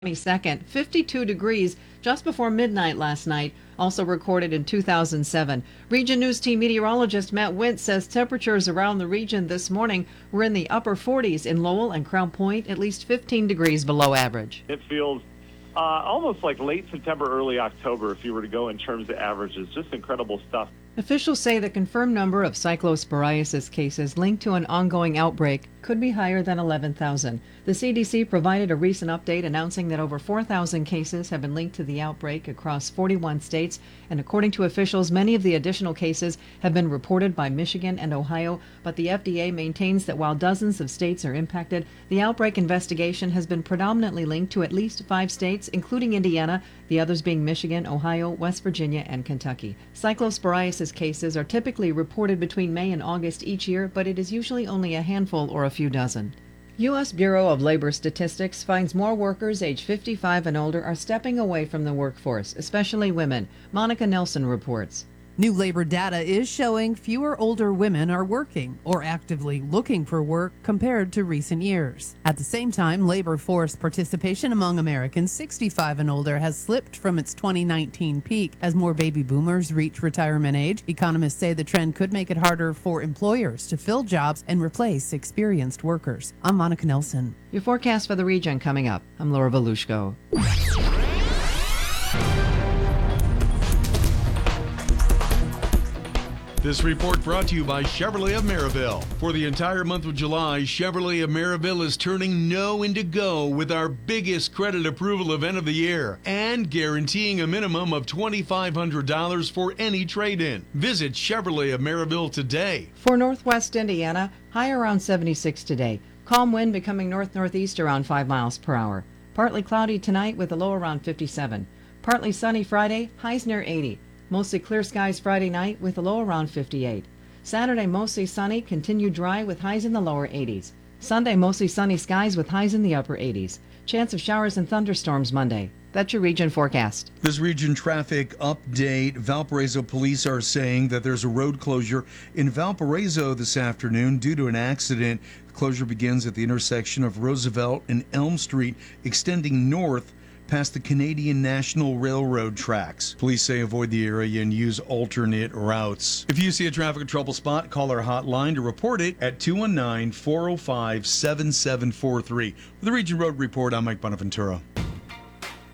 22nd, 52 degrees just before midnight last night, also recorded in 2007. Region News Team meteorologist Matt Wintz says temperatures around the region this morning were in the upper 40s in Lowell and Crown Point, at least 15 degrees below average. It feels almost like late September, early October if you were to go in terms of averages. Just incredible stuff. Officials say the confirmed number of cyclosporiasis cases linked to an ongoing outbreak could be higher than 11,000. The CDC provided a recent update announcing that over 4,000 cases have been linked to the outbreak across 41 states, and according to officials, many of the additional cases have been reported by Michigan and Ohio, but the FDA maintains that while dozens of states are impacted, the outbreak investigation has been predominantly linked to at least 5 states, including Indiana, the others being Michigan, Ohio, West Virginia, and Kentucky. Cyclosporiasis cases are typically reported between May and August each year, but it is usually only a handful or a few dozen. U.S. Bureau of Labor Statistics finds more workers age 55 and older are stepping away from the workforce, especially women. Monica Nelson reports. New labor data is showing fewer older women are working or actively looking for work compared to recent years. At the same time, labor force participation among Americans 65 and older has slipped from its 2019 peak as more baby boomers reach retirement age. Economists say the trend could make it harder for employers to fill jobs and replace experienced workers. I'm Monica Nelson. Your forecast for the region coming up. I'm Laura Volushko. This report brought to you by Chevrolet of Maryville. For the entire month of July, Chevrolet of Maryville is turning no into go with our biggest credit approval event of the year and guaranteeing a minimum of $2,500 for any trade-in. Visit Chevrolet of Maryville today. For Northwest Indiana, high around 76 today. Calm wind becoming north-northeast around 5 miles per hour. Partly cloudy tonight with a low around 57. Partly sunny Friday, highs near 80. Mostly clear skies Friday night with a low around 58. Saturday mostly sunny, continued dry with highs in the lower 80s. Sunday mostly sunny skies with highs in the upper 80s. Chance of showers and thunderstorms Monday. That's your region forecast. This region traffic update. Valparaiso police are saying that there's a road closure in Valparaiso this afternoon due to an accident. The closure begins at the intersection of Roosevelt and Elm Street, extending north past the Canadian National Railroad tracks. Police say avoid the area and use alternate routes. If you see a traffic trouble spot, call our hotline to report it at 219-405-7743. For the Region Road Report, I'm Mike Bonaventura.